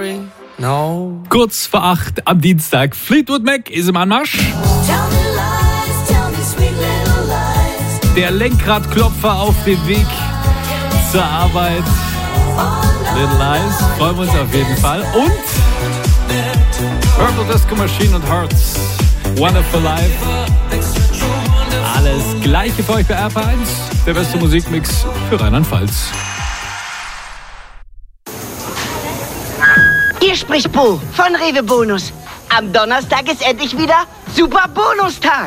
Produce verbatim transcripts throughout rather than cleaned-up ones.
sorry, no. Kurz vor acht am Dienstag. Fleetwood Mac ist im Anmarsch. Der Lenkradklopfer auf dem Weg zur Arbeit. Little Lies, freuen wir uns auf jeden Fall. Und Purple Disco Machine und Hearts. Wonderful Life. Alles Gleiche für euch bei R P eins. Der beste Musikmix für Rheinland-Pfalz. Hier spricht Bo von Rewe Bonus. Am Donnerstag ist endlich wieder Super Bonustag.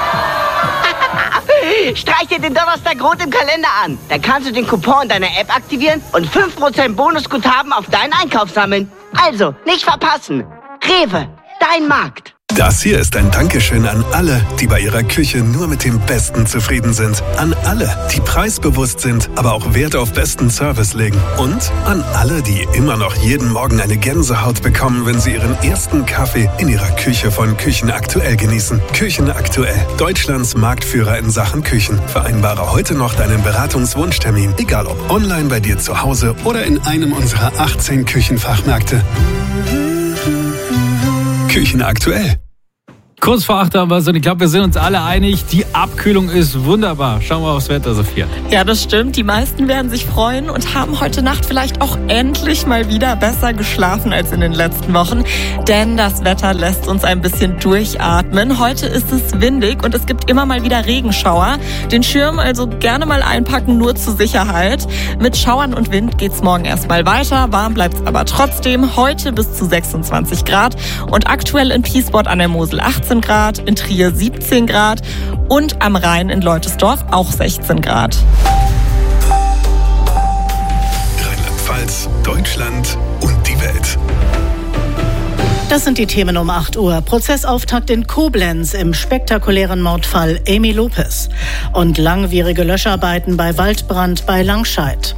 Streich dir den Donnerstag rot im Kalender an. Dann kannst du den Coupon in deiner App aktivieren und fünf Prozent Bonusguthaben auf deinen Einkauf sammeln. Also, nicht verpassen. Rewe, dein Markt. Das hier ist ein Dankeschön an alle, die bei ihrer Küche nur mit dem Besten zufrieden sind. An alle, die preisbewusst sind, aber auch Wert auf besten Service legen. Und an alle, die immer noch jeden Morgen eine Gänsehaut bekommen, wenn sie ihren ersten Kaffee in ihrer Küche von Küchen Aktuell genießen. Küchen Aktuell, Deutschlands Marktführer in Sachen Küchen. Vereinbare heute noch deinen Beratungswunschtermin, egal ob online bei dir zu Hause oder in einem unserer achtzehn Küchenfachmärkte. Küchen Aktuell. Kurz vor acht haben wir es und ich glaube, wir sind uns alle einig, die Abkühlung ist wunderbar. Schauen wir aufs Wetter, Sophia. Ja, das stimmt. Die meisten werden sich freuen und haben heute Nacht vielleicht auch endlich mal wieder besser geschlafen als in den letzten Wochen. Denn das Wetter lässt uns ein bisschen durchatmen. Heute ist es windig und es gibt immer mal wieder Regenschauer. Den Schirm also gerne mal einpacken, nur zur Sicherheit. Mit Schauern und Wind geht's morgen erstmal weiter. Warm bleibt's aber trotzdem. Heute bis zu sechsundzwanzig Grad und aktuell in Piesport an der Mosel achtzehn Grad, in Trier siebzehn Grad und am Rhein in Leutesdorf auch sechzehn Grad. Rheinland-Pfalz, Deutschland und die Welt. Das sind die Themen um acht Uhr. Prozessauftakt in Koblenz im spektakulären Mordfall Amy Lopez. Und langwierige Löscharbeiten bei Waldbrand bei Langscheid.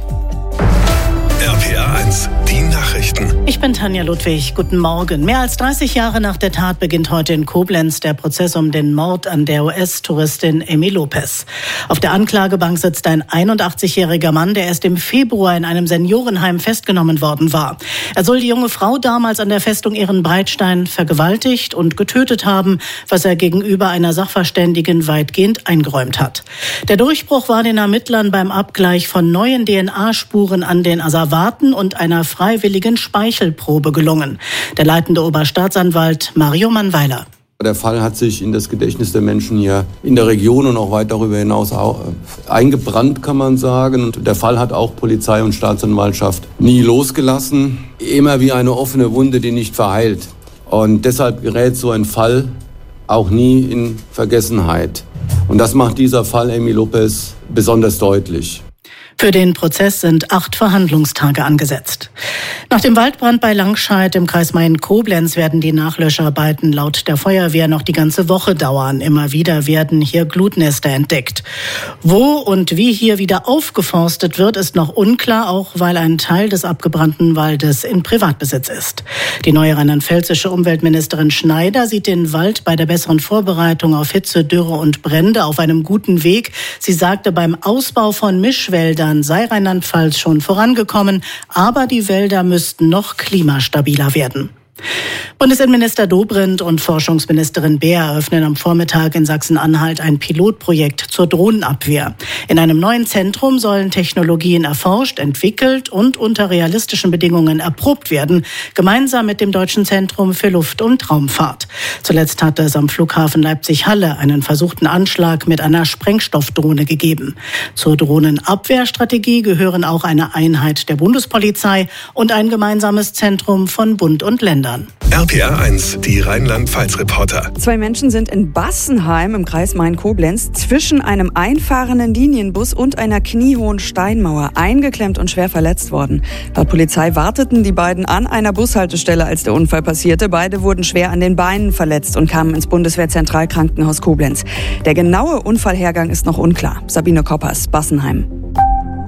R P R eins, die Nachrichten. Ich bin Tanja Ludwig. Guten Morgen. Mehr als dreißig Jahre nach der Tat beginnt heute in Koblenz der Prozess um den Mord an der U S-Touristin Amy Lopez. Auf der Anklagebank sitzt ein einundachtzigjähriger Mann, der erst im Februar in einem Seniorenheim festgenommen worden war. Er soll die junge Frau damals an der Festung Ehrenbreitstein vergewaltigt und getötet haben, was er gegenüber einer Sachverständigen weitgehend eingeräumt hat. Der Durchbruch war den Ermittlern beim Abgleich von neuen D N A-Spuren an den Asservaten und einer freiwilligen Speichelprobe gelungen. Der leitende Oberstaatsanwalt Mario Mannweiler. Der Fall hat sich in das Gedächtnis der Menschen hier in der Region und auch weit darüber hinaus eingebrannt, kann man sagen. Und der Fall hat auch Polizei und Staatsanwaltschaft nie losgelassen. Immer wie eine offene Wunde, die nicht verheilt. Und deshalb gerät so ein Fall auch nie in Vergessenheit. Und das macht dieser Fall Amy Lopez besonders deutlich. Für den Prozess sind acht Verhandlungstage angesetzt. Nach dem Waldbrand bei Langscheid im Kreis Main-Koblenz werden die Nachlöscharbeiten laut der Feuerwehr noch die ganze Woche dauern. Immer wieder werden hier Glutnester entdeckt. Wo und wie hier wieder aufgeforstet wird, ist noch unklar, auch weil ein Teil des abgebrannten Waldes in Privatbesitz ist. Die neue rheinland-pfälzische Umweltministerin Schneider sieht den Wald bei der besseren Vorbereitung auf Hitze, Dürre und Brände auf einem guten Weg. Sie sagte, beim Ausbau von Mischwäldern sei Rheinland-Pfalz schon vorangekommen, aber die Wälder müssten noch klimastabiler werden. Bundesinnenminister Dobrindt und Forschungsministerin Beer eröffnen am Vormittag in Sachsen-Anhalt ein Pilotprojekt zur Drohnenabwehr. In einem neuen Zentrum sollen Technologien erforscht, entwickelt und unter realistischen Bedingungen erprobt werden, gemeinsam mit dem Deutschen Zentrum für Luft- und Raumfahrt. Zuletzt hatte es am Flughafen Leipzig-Halle einen versuchten Anschlag mit einer Sprengstoffdrohne gegeben. Zur Drohnenabwehrstrategie gehören auch eine Einheit der Bundespolizei und ein gemeinsames Zentrum von Bund und Ländern. R P R eins, die Rheinland-Pfalz-Reporter. Zwei Menschen sind in Bassenheim im Kreis Main-Koblenz zwischen einem einfahrenden Linienbus und einer kniehohen Steinmauer eingeklemmt und schwer verletzt worden. Laut Polizei warteten die beiden an einer Bushaltestelle, als der Unfall passierte. Beide wurden schwer an den Beinen verletzt und kamen ins Bundeswehrzentralkrankenhaus Koblenz. Der genaue Unfallhergang ist noch unklar. Sabine Koppers, Bassenheim.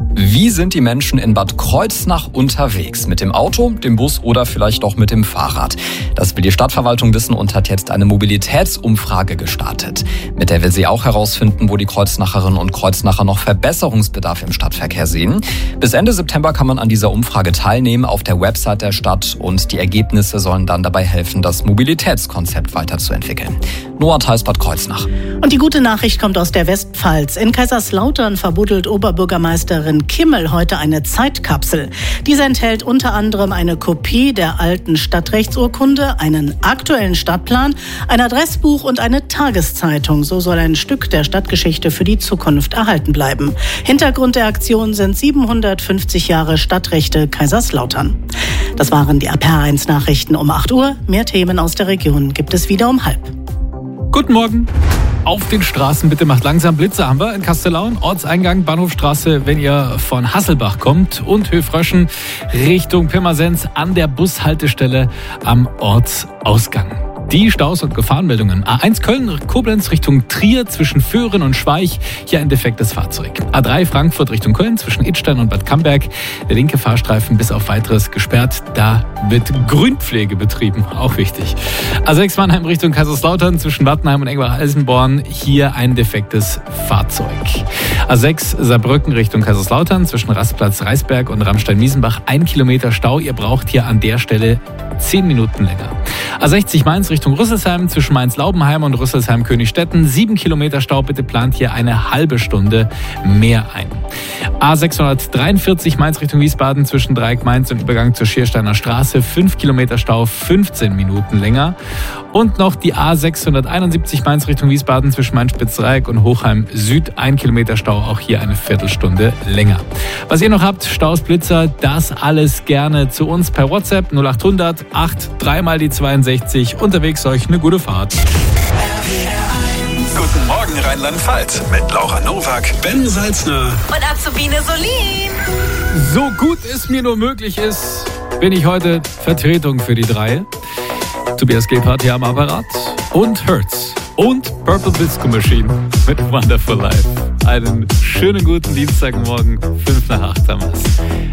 Wie sind die Menschen in Bad Kreuznach unterwegs? Mit dem Auto, dem Bus oder vielleicht auch mit dem Fahrrad? Das will die Stadtverwaltung wissen und hat jetzt eine Mobilitätsumfrage gestartet. Mit der will sie auch herausfinden, wo die Kreuznacherinnen und Kreuznacher noch Verbesserungsbedarf im Stadtverkehr sehen. Bis Ende September kann man an dieser Umfrage teilnehmen auf der Website der Stadt und die Ergebnisse sollen dann dabei helfen, das Mobilitätskonzept weiterzuentwickeln. Noah Theis, Bad Kreuznach. Und die gute Nachricht kommt aus der Westpfalz. In Kaiserslautern verbuddelt Oberbürgermeisterin Kimmel heute eine Zeitkapsel. Diese enthält unter anderem eine Kopie der alten Stadtrechtsurkunde, einen aktuellen Stadtplan, ein Adressbuch und eine Tageszeitung. So soll ein Stück der Stadtgeschichte für die Zukunft erhalten bleiben. Hintergrund der Aktion sind siebenhundertfünfzig Jahre Stadtrechte Kaiserslautern. Das waren die A P R eins Nachrichten um acht Uhr. Mehr Themen aus der Region gibt es wieder um halb. Guten Morgen. Auf den Straßen bitte macht langsam Blitzer haben wir in Kastellaun. Ortseingang Bahnhofstraße, wenn ihr von Hasselbach kommt und Höfröschen Richtung Pirmasens an der Bushaltestelle am Ortsausgang. Die Staus und Gefahrenmeldungen. A eins Köln-Koblenz Richtung Trier zwischen Föhren und Schweich. Hier ein defektes Fahrzeug. A drei Frankfurt Richtung Köln zwischen Idstein und Bad Camberg. Der linke Fahrstreifen bis auf weiteres gesperrt. Da wird Grünpflege betrieben. Auch wichtig. A sechs Mannheim Richtung Kaiserslautern zwischen Wattenheim und Engbach-Alsenborn. Hier ein defektes Fahrzeug. A sechs Saarbrücken Richtung Kaiserslautern zwischen Rastplatz Reisberg und Ramstein-Miesenbach. Ein Kilometer Stau. Ihr braucht hier an der Stelle zehn Minuten länger. A sechzig Mainz Richtung Rüsselsheim zwischen Mainz-Laubenheim und Rüsselsheim-Königstetten. Sieben Kilometer Stau, bitte plant hier eine halbe Stunde mehr ein. A sechshundertdreiundvierzig Mainz Richtung Wiesbaden zwischen Dreieck Mainz und Übergang zur Schiersteiner Straße. Fünf Kilometer Stau, fünfzehn Minuten länger. Und noch die A sechshunderteinundsiebzig Mainz Richtung Wiesbaden zwischen Mainz-Spitz-Dreieck und Hochheim Süd. Ein Kilometer Stau, auch hier eine Viertelstunde länger. Was ihr noch habt, Staus, Blitzer, das alles gerne zu uns per WhatsApp null achthundert acht drei mal die zweiundsechzig. Unterwegs euch eine gute Fahrt. Guten Morgen Rheinland-Pfalz mit Laura Nowak, Ben Salzner Und Azubine Solin. So gut es mir nur möglich ist, bin ich heute Vertretung für die drei. Tobias Gebhardt hier am Apparat und Hertz und Purple Disco Machine mit Wonderful Life. Einen schönen guten Dienstagmorgen, fünf nach acht haben wir's.